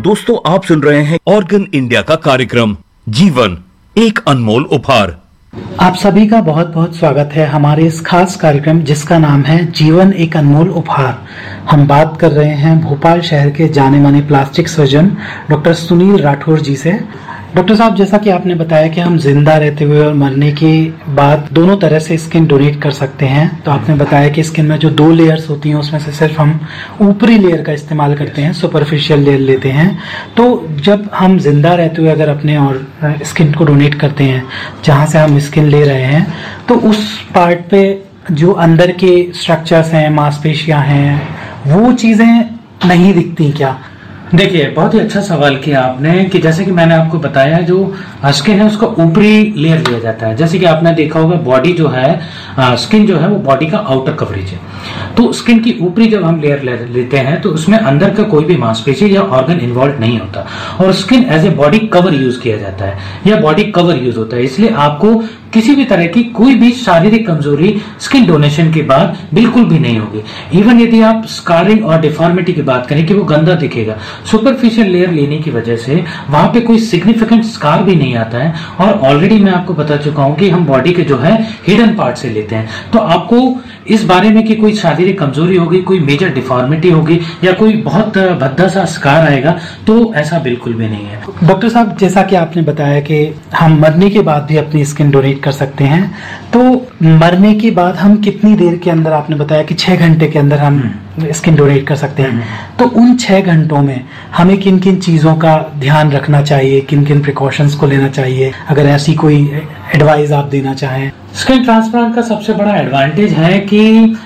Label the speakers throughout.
Speaker 1: दोस्तों, आप सुन रहे हैं ऑर्गन इंडिया का कार्यक्रम जीवन एक अनमोल उपहार।
Speaker 2: आप सभी का बहुत बहुत स्वागत है हमारे इस खास कार्यक्रम जिसका नाम है जीवन एक अनमोल उपहार। हम बात कर रहे हैं भोपाल शहर के जाने माने plastic surgeon doctor Sunil Rathore जी से। डॉक्टर साहब, जैसा कि आपने बताया कि हम जिंदा रहते हुए और मरने के बाद दोनों तरह से स्किन डोनेट कर सकते हैं, तो आपने बताया कि स्किन में जो 2 लेयर्स होती हैं उसमें से सिर्फ हम ऊपरी लेयर का इस्तेमाल करते हैं, सुपरफिशियल लेयर लेते हैं। तो जब हम जिंदा रहते हुए अगर अपने और स्किन को डोनेट करते हैं जहां से हम स्किन ले रहे हैं, तो उस पार्ट पे जो अंदर के स्ट्रक्चर्स हैं, मांसपेशियां हैं, वो चीजें नहीं दिखती क्या?
Speaker 3: देखिए, बहुत ही अच्छा सवाल किया आपने कि जैसे कि मैंने आपको बताया, जो स्किन है उसका ऊपरी लेयर लिया जाता है। जैसे कि आपने देखा होगा, बॉडी जो है, स्किन जो है वो बॉडी का आउटर कवरेज है। तो स्किन की ऊपरी जब हम लेयर लेते हैं तो उसमें अंदर का कोई भी मांसपेशी या ऑर्गन इन्वॉल्व नहीं होता और skin as a body cover use किया जाता है या बॉडी कवर यूज होता है। इसलिए आपको किसी भी तरह की कोई भी शारीरिक कमजोरी स्किन डोनेशन के बाद बिल्कुल भी नहीं होगी। इवन यदि आप स्कारिंग और डिफॉर्मिटी की बात करें कि वो गंदा दिखेगा, सुपरफिशियल लेयर लेने की वजह से वहां पे कोई सिग्निफिकेंट स्कार भी नहीं आता है। और ऑलरेडी मैं आपको बता चुका हूं कि हम बॉडी के जो है हिडन पार्ट से लेते हैं। तो आपको इस बारे में कि कोई शारीरिक कमजोरी होगी, कोई मेजर डिफॉर्मिटी होगी या कोई बहुत भद्दा सा स्कार आएगा, तो ऐसा बिल्कुल भी नहीं है।
Speaker 2: डॉक्टर साहब, जैसा कि आपने बताया कि हम मरने के बाद भी अपनी स्किन डोनेट कर सकते हैं, तो मरने के बाद हम कितनी देर के अंदर, आपने बताया कि 6 घंटे के अंदर हम स्किन डोनेट कर सकते हैं, तो उन 6 घंटों में हमें किन किन चीजों का ध्यान रखना चाहिए, किन किन प्रिकॉशंस को लेना चाहिए, अगर ऐसी कोई एडवाइस आप देना चाहें?
Speaker 3: स्किन ट्रांसप्लांट का सबसे बड़ा एडवांटेज है कि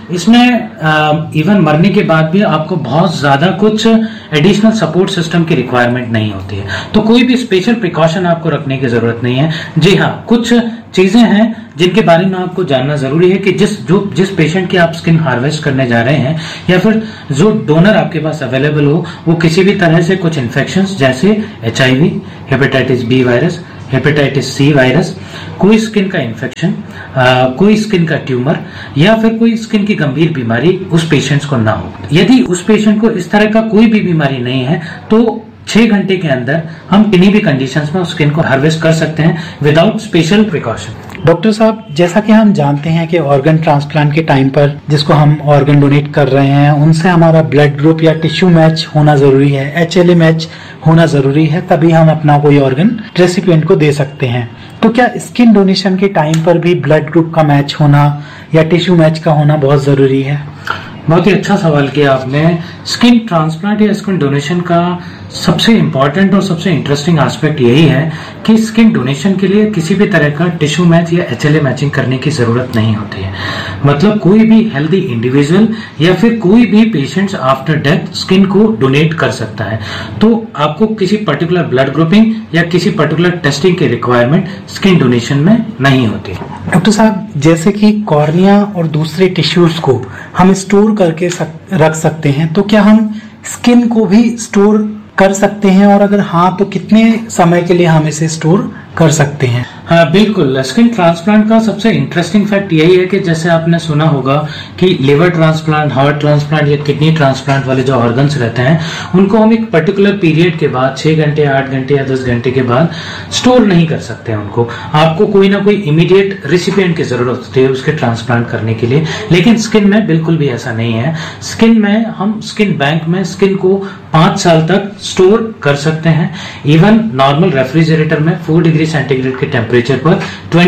Speaker 3: इसमें इवन मरने के बाद भी आपको बहुत ज्यादा कुछ एडिशनल सपोर्ट सिस्टम की रिक्वायरमेंट नहीं होती है। तो कोई भी स्पेशल प्रिकॉशन आपको रखने की जरूरत नहीं है। जी हाँ, कुछ चीजें हैं जिनके बारे में आपको जानना जरूरी है कि जिस पेशेंट की आप स्किन हार्वेस्ट करने जा रहे हैं या फिर जो डोनर आपके पास अवेलेबल हो, वो किसी भी तरह से कुछ इन्फेक्शंस जैसे HIV, hepatitis B virus, hepatitis C virus, कोई स्किन का इन्फेक्शन, कोई स्किन का ट्यूमर या फिर कोई स्किन की गंभीर बीमारी उस पेशेंट को ना हो। यदि उस पेशेंट को इस तरह का कोई भी बीमारी नहीं है तो 6 घंटे के अंदर हम किन्हीं भी कंडीशंस में स्किन को हार्वेस्ट कर सकते हैं विदाउट स्पेशल प्रिकॉशन।
Speaker 2: डॉक्टर साहब, जैसा कि हम जानते हैं कि ऑर्गन ट्रांसप्लांट के टाइम पर जिसको हम ऑर्गन डोनेट कर रहे हैं उनसे हमारा ब्लड ग्रुप या टिश्यू मैच होना जरूरी है, HLA मैच होना जरूरी है, तभी हम अपना कोई ऑर्गन रेसिपिएंट को दे सकते हैं। तो क्या स्किन डोनेशन के टाइम पर भी ब्लड ग्रुप का मैच होना या टिश्यू मैच का होना बहुत जरूरी है?
Speaker 3: बहुत ही अच्छा सवाल किया आपने। स्किन ट्रांसप्लांट या स्किन डोनेशन का सबसे इंपॉर्टेंट और सबसे इंटरेस्टिंग एस्पेक्ट यही है कि स्किन डोनेशन के लिए किसी भी तरह का टिश्यू मैच या HLA मैचिंग करने की जरूरत नहीं होती है। मतलब कोई भी हेल्दी इंडिविजुअल या फिर कोई भी पेशेंट्स आफ्टर डेथ स्किन को डोनेट कर सकता है। तो आपको किसी पर्टिकुलर ब्लड ग्रुपिंग या किसी पर्टिकुलर टेस्टिंग की रिक्वायरमेंट स्किन डोनेशन में नहीं होती।
Speaker 2: डॉक्टर साहब, जैसे कि कॉर्निया और दूसरे टिश्यूज को हम स्टोर करके रख सकते हैं, तो क्या हम स्किन को भी स्टोर कर सकते हैं, और अगर हाँ तो कितने समय के लिए हम इसे स्टोर कर सकते हैं?
Speaker 3: हाँ बिल्कुल, स्किन ट्रांसप्लांट का सबसे इंटरेस्टिंग फैक्ट यही है कि जैसे आपने सुना होगा कि लिवर ट्रांसप्लांट, हार्ट ट्रांसप्लांट या किडनी ट्रांसप्लांट वाले जो ऑर्गन्स रहते हैं उनको हम एक पर्टिकुलर पीरियड के बाद 6 घंटे, 8 घंटे या 10 घंटे के बाद स्टोर नहीं कर सकते हैं उनको। आपको कोई ना कोई इमीडिएट रेसिपिएंट की जरूरत होती है उसके ट्रांसप्लांट करने के लिए, लेकिन स्किन में बिल्कुल भी ऐसा नहीं है। स्किन में हम स्किन बैंक में स्किन को 5 साल तक स्टोर कर सकते हैं। इवन नॉर्मल रेफ्रिजरेटर में 4 डिग्री सेंटीग्रेड के टेम्परेचर पर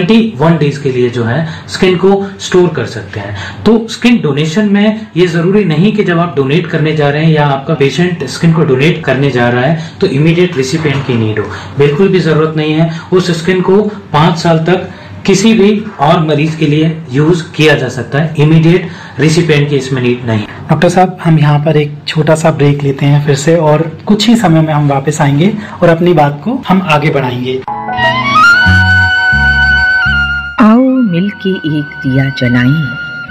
Speaker 3: 21 डेज के लिए जो है स्किन को स्टोर कर सकते हैं। तो स्किन डोनेशन में ये जरूरी नहीं कि जब आप डोनेट करने जा रहे हैं या आपका पेशेंट स्किन को डोनेट करने जा रहा है तो इमीडिएट रेसिपिएंट की नीड हो, बिल्कुल भी जरूरत नहीं है। उस स्किन को 5 साल तक किसी भी और मरीज के लिए यूज किया जा सकता है, इमीडिएट रेसिपिएंट की इसमें नीड नहीं।
Speaker 2: डॉक्टर साहब, हम यहाँ पर एक छोटा सा ब्रेक लेते हैं फिर से, और कुछ ही समय में हम वापस आएंगे और अपनी बात को हम आगे बढ़ाएंगे।
Speaker 4: आओ मिलके एक दिया जलाएं,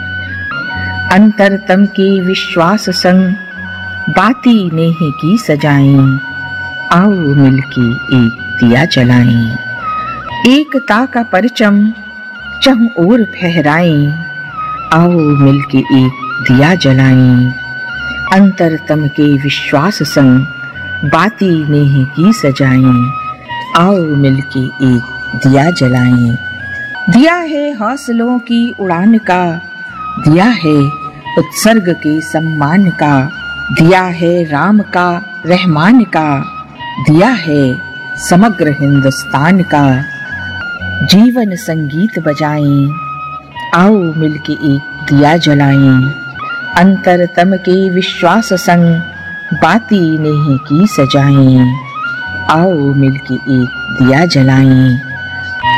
Speaker 4: अंतरतम के विश्वास संग बाती नेह की सजाएं। आओ मिलके एक दिया जलाएं, एकता का परचम चहुं ओर फहराएं। आओ मिलके एक दिया जलाएं, अंतरतम के विश्वास संग बाती नेह की सजाएं, आओ मिलके एक दिया जलाएं। दिया है हौसलों की उड़ान का, दिया है उत्सर्ग के सम्मान का, दिया है राम का रहमान का, दिया है समग्र हिंदुस्तान का। जीवन संगीत बजाएं, आओ मिलके एक दिया जलाएं। अंतरतम के विश्वास संग, बाती नेह की सजाएं, आओ मिलके एक दिया जलाएं।